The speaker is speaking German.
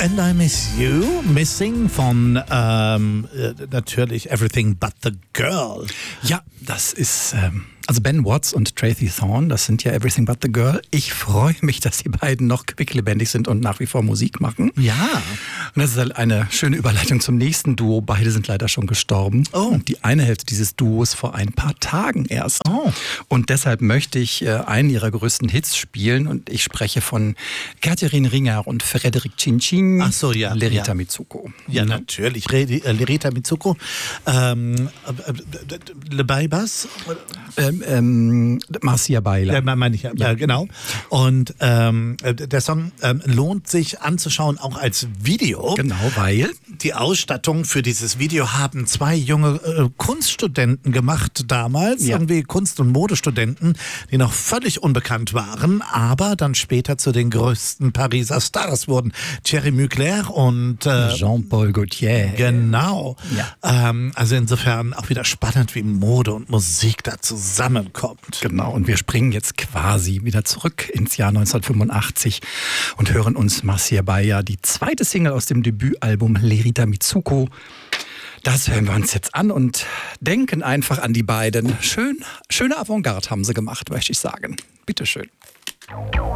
And I Miss You, Missing von natürlich Everything But the Girl. Ja, das ist also Ben Watts und Tracy Thorn, das sind ja Everything But the Girl. Ich freue mich, dass die beiden noch quicklebendig sind und nach wie vor Musik machen. Ja. Und das ist halt eine schöne Überleitung zum nächsten Duo. Beide sind leider schon gestorben. Oh. Und die eine Hälfte dieses Duos vor ein paar Tagen erst. Oh. Und deshalb möchte ich einen ihrer größten Hits spielen. Und ich spreche von Catherine Ringer und Frédéric Cincin. Ach so, ja. Lerita Ja. Mitsuko. Ja, natürlich. Lerita Mitsuko. Le Baibas. Marcia Baila. Ja, meine ich ja, genau. Und der Song lohnt sich anzuschauen, auch als Video. Genau, weil Die Ausstattung für dieses Video haben zwei junge Kunststudenten gemacht damals. Ja. Irgendwie Kunst- und Modestudenten, die noch völlig unbekannt waren, aber dann später zu den größten Pariser Stars wurden. Thierry Mugler und Jean-Paul Gaultier. Genau. Ja. Also insofern auch wieder spannend, wie Mode und Musik da zusammenkommt. Genau, und wir springen jetzt quasi wieder zurück ins Jahr 1985 und hören uns Marcia Baila, die zweite Single aus dem Debütalbum Lerita Mitsuko. Das hören wir uns jetzt an und denken einfach an die beiden. Schöne Avantgarde haben sie gemacht, möchte ich sagen. Bitteschön.